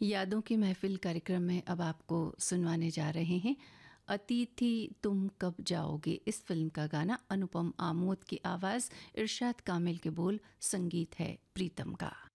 यादों की महफ़िल कार्यक्रम में अब आपको सुनवाने जा रहे हैं अतिथि तुम कब जाओगे। इस फिल्म का गाना अनुपम आमोद की आवाज़, इरशाद कामिल के बोल, संगीत है प्रीतम का।